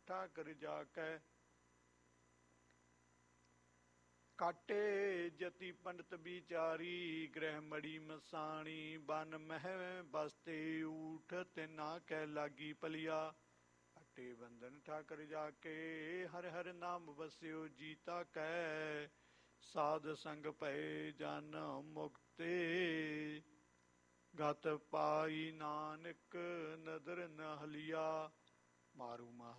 ਠਾਕਰ ਜਾ ਕੈ। ਕਾਟੇ ਜਤੀ ਪੰਡਤ ਵਿਚਾਰੀ, ਗ੍ਰਹਿ ਮੜੀ ਮਸਾਣੀ, ਬਨ ਮਹਿ ਬਸਤੇ ਊਠ, ਤਿਨਾ ਕੈ ਲਾਗੀ ਪਲਿਆ। ਅਟੇ ਬੰਧਨ ਠਾਕਰ ਜਾ ਕੇ, ਹਰ ਹਰ ਨਾਮ ਵਸਿਓ ਜੀਤਾ ਕੈ। ਸਾਧ ਸੰਗ ਭਏ ਜਨ ਮੁਕਤੇ, ਗਤ ਪਾਈ ਨਾਨਕ ਨਦਰ ਨ ਹਲਿਆ। ਮਾਰੂ ਮਾ